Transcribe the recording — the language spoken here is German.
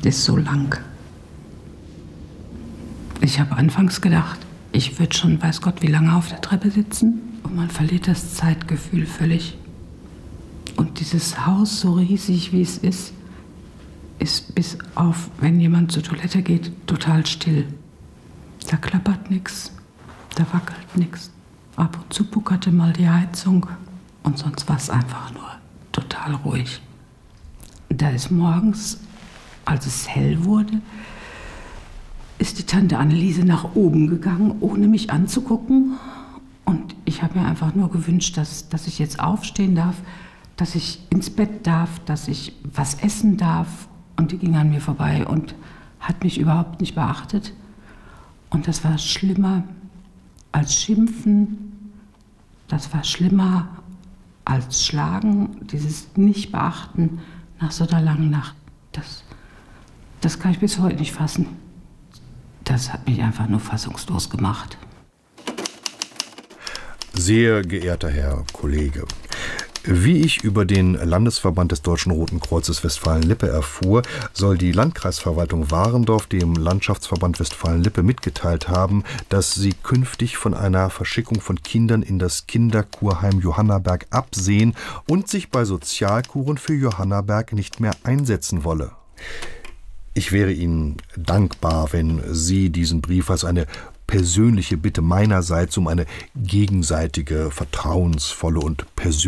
ist so lang. Ich habe anfangs gedacht, ich würde schon weiß Gott wie lange auf der Treppe sitzen und man verliert das Zeitgefühl völlig. Und dieses Haus, so riesig wie es ist bis auf, wenn jemand zur Toilette geht, total still. Da klappert nichts, da wackelt nichts. Ab und zu puckerte mal die Heizung und sonst war es einfach nur total ruhig. Da ist morgens, als es hell wurde, ist die Tante Anneliese nach oben gegangen, ohne mich anzugucken. Und ich habe mir einfach nur gewünscht, dass ich jetzt aufstehen darf, dass ich ins Bett darf, dass ich was essen darf. Und die ging an mir vorbei und hat mich überhaupt nicht beachtet. Und das war schlimmer als Schimpfen, das war schlimmer als Schlagen, dieses Nicht-Beachten nach so einer langen Nacht. Das kann ich bis heute nicht fassen. Das hat mich einfach nur fassungslos gemacht. Sehr geehrter Herr Kollege, wie ich über den Landesverband des Deutschen Roten Kreuzes Westfalen-Lippe erfuhr, soll die Landkreisverwaltung Warendorf dem Landschaftsverband Westfalen-Lippe mitgeteilt haben, dass sie künftig von einer Verschickung von Kindern in das Kinderkurheim Johannaberg absehen und sich bei Sozialkuren für Johannaberg nicht mehr einsetzen wolle. Ich wäre Ihnen dankbar, wenn Sie diesen Brief als eine persönliche Bitte meinerseits um eine gegenseitige, vertrauensvolle und persönliche